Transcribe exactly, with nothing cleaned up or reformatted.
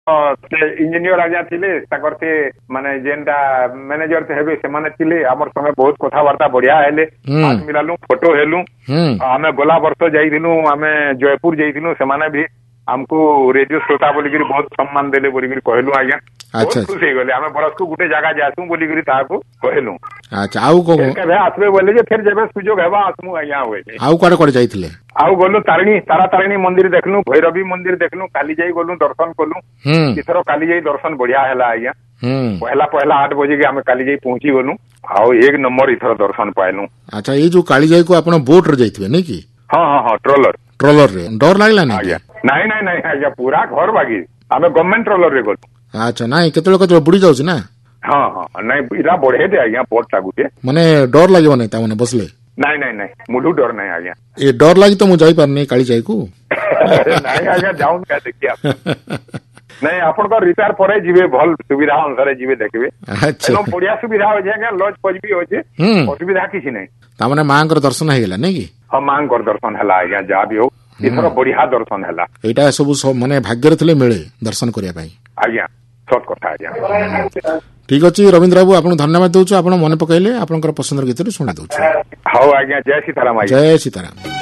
Engineer आज्ञा थे से माने जेनटा मैनेजर थे हेबे से माने थिले हमर संगे बहुत कथावार्ता बढ़िया हेले हाथ मिलालु फोटो हेलु आमे गोला वर्ष जाइथिलु आमे जयपुर जाइथिलु से माने भी हमको रेडियो श्रोता बोली करी बहुत सम्मान देले बोली करी कहलु आज्ञा बहुत खुश हो गले आमे बरस को गुटे जगह जासु बोली करी ताको कहलु अच्छा आउ को केबे आसबे बोले जे फिर जेबे सुजोग हेबा आसमु आज्ञा होए आउ कोडे कोडे जाइथिले आउ गलु तारिणी तारा तारिणी मंदिर देखलु भैरवी मंदिर देखलु काली जाई गलु दर्शन कलु इथरो काली जाई दर्शन बढ़िया हैला आज्ञा पहला पहला आठ बजे के आमे काली जाई पहुंची गलु आउ एक नंबर इथरो दर्शन पाइलु अच्छा ये जो काली जाई को आपण बोट रे जाइथिबे नै की हां हां हां ट्रोलर ट्रोलर रे डर लागला नै आज्ञा नहीं नहीं नहीं आज्ञा पूरा घर बागी आमे गवर्नमेंट ट्रोलर रे गलु अच्छा नहीं केतलो कतो बुडी जाउछ ना हां हां नहीं इरा बढ़े दे आज्ञा बोट लागुते माने डर लागिबो नै ता माने बसले नहीं नहीं नहीं मुलु डर नहीं आज्ञा ए डर लागी तो मु जाई पारनी काली जाई को नहीं आज्ञा जाउन का देखिया नहीं आपण को रिटायर परे जीवे भल सुविधा अनुसार जीवे देखबे अच्छा एनो बढ़िया सुविधा हो जे लॉज पज भी हो जे असुविधा किछि नहीं ता माने मांकर दर्शन हे गेला नै की हां मांकर दर्शन हला आज्ञा जा भी हो इथरो बढ़िया दर्शन हला एटा सब माने भाग्य थले मिले दर्शन करिया पई आज्ञा सत कथा आज्ञा ठीक अछि रविंद्र बाबू आपन धन्यवाद दउछु आपन मन पकैले आपनकर पसंदर गीत सुना दउछु हां आज्ञा जय सीताराम जय सीताराम।